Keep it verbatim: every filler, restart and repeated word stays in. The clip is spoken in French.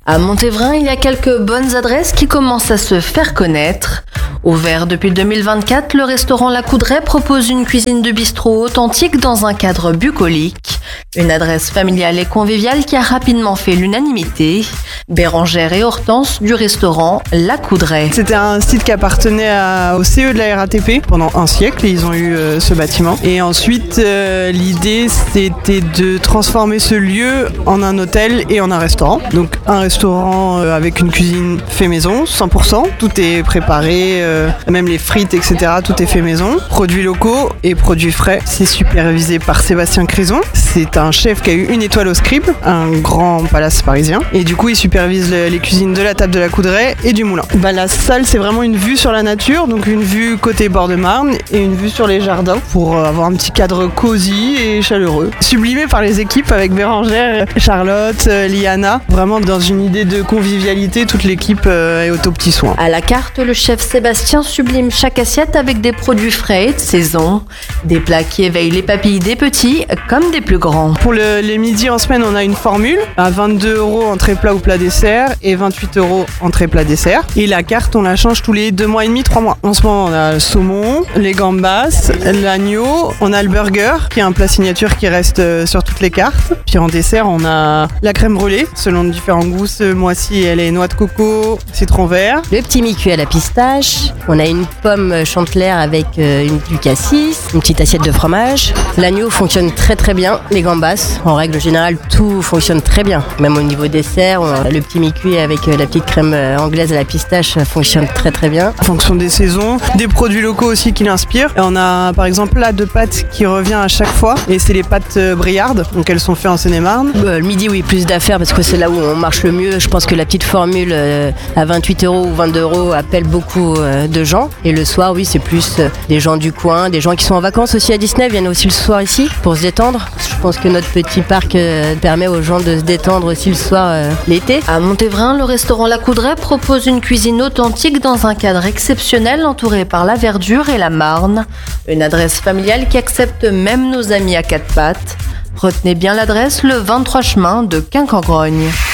À Montévrain, il y a quelques bonnes adresses qui commencent à se faire connaître. Ouvert depuis deux mille vingt-quatre, le restaurant La Coudray propose une cuisine de bistrot authentique dans un cadre bucolique. Une adresse familiale et conviviale qui a rapidement fait l'unanimité. Bérangère et Hortense du restaurant La Coudray. C'était un site qui appartenait à, au C E de la R A T P pendant un siècle et ils ont eu euh, ce bâtiment. Et ensuite, euh, l'idée c'était de transformer ce lieu en un hôtel et en un restaurant. Donc un restaurant euh, avec une cuisine fait maison, cent pour cent. Tout est préparé, euh, même les frites, et cetera. Tout est fait maison. Produits locaux et produits frais. C'est supervisé par Sébastien Crison. C'est un chef qui a eu une étoile au Scribe, un grand palace parisien. Et du coup, il supervise le, les cuisines de la table de la Coudray et du moulin. Bah, la salle, c'est vraiment une vue sur la nature, donc une vue côté bord de Marne et une vue sur les jardins pour avoir un petit cadre cosy et chaleureux. Sublimé par les équipes avec Bérangère, Charlotte, Liana. Vraiment dans une idée de convivialité, toute l'équipe est au tout petit soin. À la carte, le chef Sébastien sublime chaque assiette avec des produits frais et de saison. Des plats qui éveillent les papilles des petits comme des plus grands. Pour le, les midis en semaine, on a une formule à vingt-deux euros entrée plat ou plat dessert et vingt-huit euros entrée plat dessert. Et la carte, on la change tous les deux mois et demi, trois mois. En ce moment, on a le saumon, les gambas, l'agneau, on a le burger qui est un plat signature qui reste sur toutes les cartes. Puis en dessert, on a la crème brûlée selon différents goûts. Ce mois-ci, elle est noix de coco, citron vert. Le petit mi-cuit à la pistache. On a une pomme chanteleur avec euh, une, du cassis, une petite assiette de fromage. L'agneau fonctionne très très bien. Les gambas, en règle générale, tout fonctionne très bien. Même au niveau dessert, on, le petit mi-cuit avec euh, la petite crème euh, anglaise à la pistache fonctionne très très bien. En fonction des saisons, des produits locaux aussi qui l'inspirent. Et on a par exemple là de pâtes qui revient à chaque fois et c'est les pâtes euh, briardes. Donc elles sont faites en Seine-et-Marne. Euh, le midi, oui, plus d'affaires parce que c'est là où on marche le mieux. Je pense que la petite formule euh, à vingt-huit euros ou vingt-deux euros appelle beaucoup euh, de gens. Et le soir, oui, c'est plus euh, des gens du coin, des gens qui sont en vacances aussi à Disney viennent aussi le soir ici pour se détendre. Je pense que notre petit parc euh, permet aux gens de se détendre aussi le soir euh, l'été. À Montévrain, le restaurant La Coudray propose une cuisine authentique dans un cadre exceptionnel entouré par la verdure et la Marne. Une adresse familiale qui accepte même nos amis à quatre pattes. Retenez bien l'adresse, le vingt-trois chemin de Quincampoix.